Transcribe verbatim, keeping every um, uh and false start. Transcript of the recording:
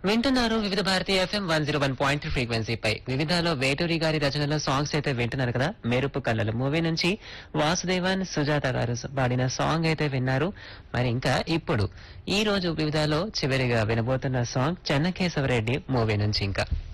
వింటున్నారు వివిధ భారతీయ FM one zero one point ఫ్రీక్వెన్సీపై. వివిధలో Veturi గారి రచనలో సాంగ్స్ అయితే వింటున్నారు కదా. మెరుపు కళ్ళలు మూవీ నుంచి వాసుదేవన్ సుజాత గారు పాడిన సాంగ్ అయితే విన్నారు. మరి ఇంకా ఇప్పుడు ఈ రోజు వివిధలో చివరిగా వినబోతున్న సాంగ్ చెన్నకేశవరెడ్డి మూవీ నుంచి. ఇంకా